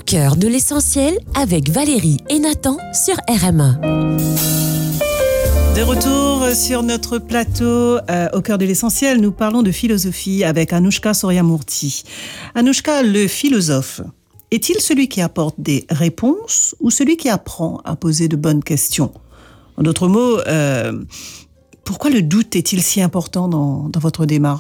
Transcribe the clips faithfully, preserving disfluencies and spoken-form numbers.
cœur de l'essentiel avec Valérie et Nathan sur R M A. De retour sur notre plateau, euh, au cœur de l'essentiel, nous parlons de philosophie avec Anouchka Souriamurti. Anouchka, le philosophe, est-il celui qui apporte des réponses ou celui qui apprend à poser de bonnes questions ? En d'autres mots, euh, pourquoi le doute est-il si important dans, dans votre démarche ?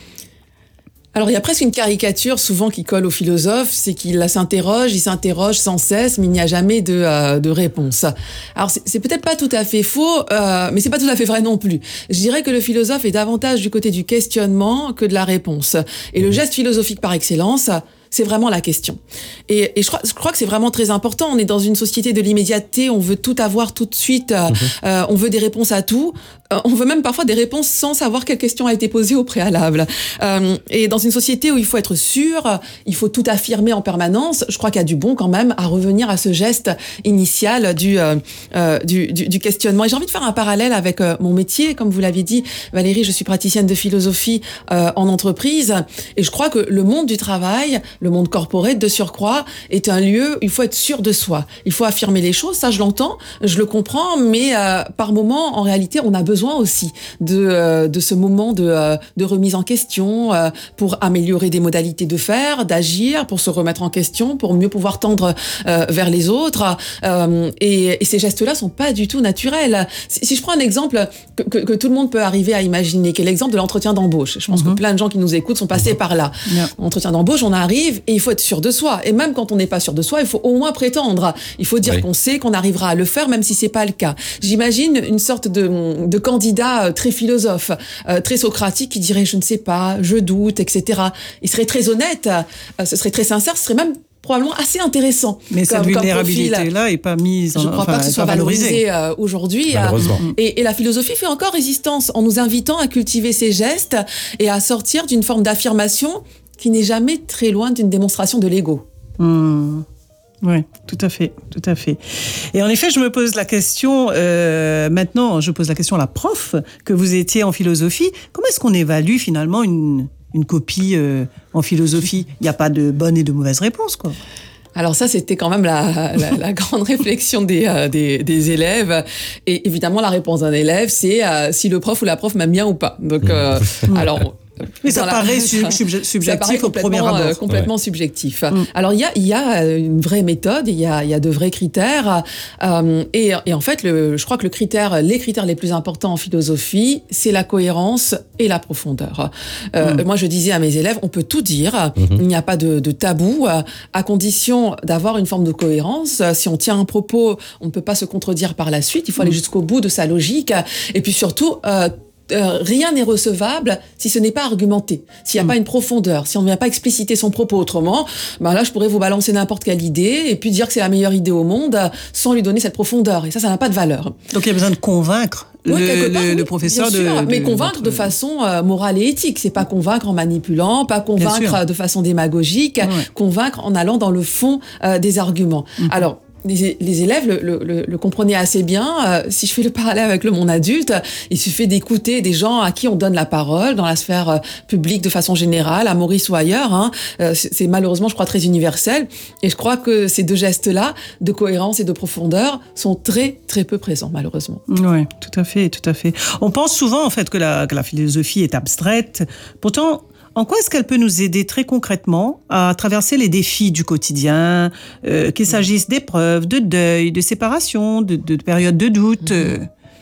Alors, il y a presque une caricature souvent qui colle au philosophe, c'est qu'il s'interroge, il s'interroge sans cesse, mais il n'y a jamais de, euh, de réponse. Alors, c'est, c'est peut-être pas tout à fait faux, euh, mais c'est pas tout à fait vrai non plus. Je dirais que le philosophe est davantage du côté du questionnement que de la réponse. Et le geste philosophique par excellence, c'est vraiment la question. Et, et je, crois, je crois que c'est vraiment très important. On est dans une société de l'immédiateté, on veut tout avoir tout de suite, euh, mmh. euh, on veut des réponses à tout. Euh, on veut même parfois des réponses sans savoir quelle question a été posée au préalable. Euh, et dans une société où il faut être sûr, il faut tout affirmer en permanence, je crois qu'il y a du bon quand même à revenir à ce geste initial du, euh, euh, du, du, du questionnement. Et j'ai envie de faire un parallèle avec euh, mon métier. Comme vous l'aviez dit, Valérie, je suis praticienne de philosophie euh, en entreprise. Et je crois que le monde du travail, le monde corporate de surcroît, est un lieu où il faut être sûr de soi. Il faut affirmer les choses, ça je l'entends, je le comprends, mais euh, par moment, en réalité, on a besoin aussi de, euh, de ce moment de, euh, de remise en question euh, pour améliorer des modalités de faire, d'agir, pour se remettre en question, pour mieux pouvoir tendre euh, vers les autres. Euh, et, et ces gestes-là sont pas du tout naturels. Si, si je prends un exemple que, que, que tout le monde peut arriver à imaginer, qui est l'exemple de l'entretien d'embauche. Je pense mm-hmm. que plein de gens qui nous écoutent sont passés mm-hmm. par là. Yeah. Entretien d'embauche, on arrive et il faut être sûr de soi. Et même quand on n'est pas sûr de soi, il faut au moins prétendre. Il faut dire oui. qu'on sait, qu'on arrivera à le faire, même si c'est pas le cas. J'imagine une sorte de, de candidat très philosophe, euh, très socratique, qui dirait « je ne sais pas, je doute », et cetera. Il serait très honnête, euh, ce serait très sincère, ce serait même probablement assez intéressant. Mais cette vulnérabilité-là n'est pas mise en... Je ne crois enfin, pas que ce soit valorisé euh, aujourd'hui. Malheureusement. Et, et la philosophie fait encore résistance en nous invitant à cultiver ces gestes et à sortir d'une forme d'affirmation qui n'est jamais très loin d'une démonstration de l'ego. Mmh. Oui, tout à fait, tout à fait. Et en effet, je me pose la question, euh, maintenant, je pose la question à la prof que vous étiez en philosophie. Comment est-ce qu'on évalue finalement une, une copie euh, en philosophie ? Il n'y a pas de bonne et de mauvaise réponse, quoi. Alors ça, c'était quand même la, la, la grande réflexion des, euh, des, des élèves. Et évidemment, la réponse d'un élève, c'est euh, si le prof ou la prof m'aime bien ou pas. Donc, euh, alors... Mais ça paraît sub- sub- subjectif au premier abord. Euh, complètement ouais. subjectif. Mm. Alors, il y a, il y a une vraie méthode, il y a, il y a de vrais critères. Euh, et, et en fait, le, je crois que le critère, les critères les plus importants en philosophie, c'est la cohérence et la profondeur. Euh, mm. Moi, je disais à mes élèves, on peut tout dire, mm-hmm. il n'y a pas de, de tabou, à condition d'avoir une forme de cohérence. Si on tient un propos, on ne peut pas se contredire par la suite, il faut mm. aller jusqu'au bout de sa logique. Et puis surtout... Euh, Euh, rien n'est recevable si ce n'est pas argumenté, s'il n'y a mmh. pas une profondeur, si on ne vient pas expliciter son propos autrement, ben là je pourrais vous balancer n'importe quelle idée et puis dire que c'est la meilleure idée au monde sans lui donner cette profondeur, et ça, ça n'a pas de valeur. Donc il y a besoin de convaincre oui, le, part, le, oui, le professeur bien sûr, de, de... mais convaincre de façon euh, morale et éthique, c'est pas convaincre en manipulant, pas convaincre de façon démagogique, ouais. convaincre en allant dans le fond euh, des arguments. Mmh. Alors, Les, les élèves le, le, le comprenaient assez bien. Euh, si je fais le parallèle avec le monde adulte, il suffit d'écouter des gens à qui on donne la parole dans la sphère euh, publique de façon générale, à Maurice ou ailleurs. Hein. Euh, c'est, c'est malheureusement, je crois, très universel. Et je crois que ces deux gestes-là, de cohérence et de profondeur, sont très, très peu présents, malheureusement. Oui, tout à fait, tout à fait. On pense souvent, en fait, que la, que la philosophie est abstraite. Pourtant, en quoi est-ce qu'elle peut nous aider très concrètement à traverser les défis du quotidien, euh, qu'il s'agisse d'épreuves, de deuil, de séparation, de, de périodes de doute euh...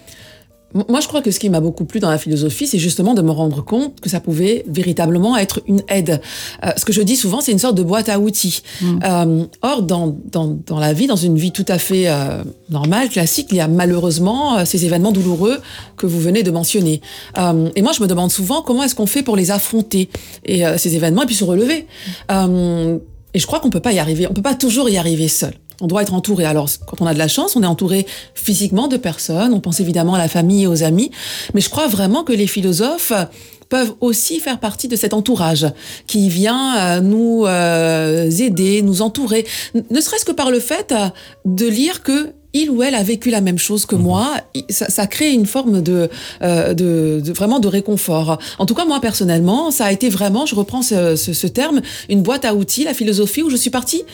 Moi, je crois que ce qui m'a beaucoup plu dans la philosophie, c'est justement de me rendre compte que ça pouvait véritablement être une aide. Euh, ce que je dis souvent, c'est une sorte de boîte à outils. Mmh. Euh, or, dans, dans, dans la vie, dans une vie tout à fait euh, normale, classique, il y a malheureusement euh, ces événements douloureux que vous venez de mentionner. Euh, et moi, je me demande souvent comment est-ce qu'on fait pour les affronter, et, euh, ces événements, et puis se relever. Euh, et je crois qu'on peut pas y arriver, on peut pas toujours y arriver seul. On doit être entouré. Alors, quand on a de la chance, on est entouré physiquement de personnes. On pense évidemment à la famille et aux amis. Mais je crois vraiment que les philosophes peuvent aussi faire partie de cet entourage qui vient euh, nous euh, aider, nous entourer. Ne serait-ce que par le fait euh, de lire que il ou elle a vécu la même chose que moi, ça, ça crée une forme de, euh, de, de vraiment de réconfort. En tout cas, moi personnellement, ça a été vraiment, je reprends ce, ce, ce terme, une boîte à outils, la philosophie, où je suis partie